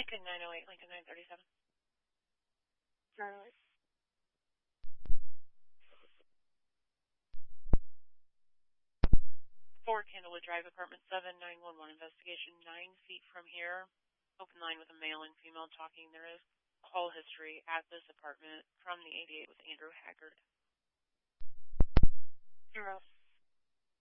Lincoln 908, Lincoln 937. 908. Four Candlewood Drive, apartment 7911. Investigation 9 feet from here. Open line with a male and female talking. There is call history at this apartment from the 88 with Andrew Haggard. Zero.